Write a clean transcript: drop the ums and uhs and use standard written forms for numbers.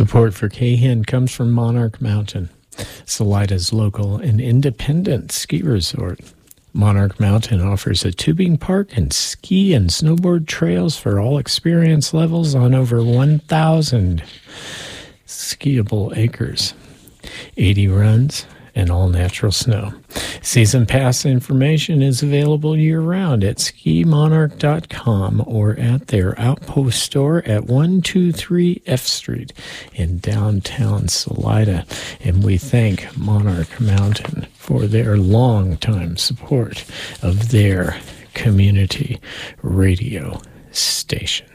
Support for Cahan comes from Monarch Mountain, Salida's local and independent ski resort. Monarch Mountain offers a tubing park and ski and snowboard trails for all experience levels on over 1,000 skiable acres, 80 runs, and all-natural snow. Season pass information is available year-round at skimonarch.com or at their outpost store at 123 F Street in downtown Salida. And we thank Monarch Mountain for their long-time support of their community radio station.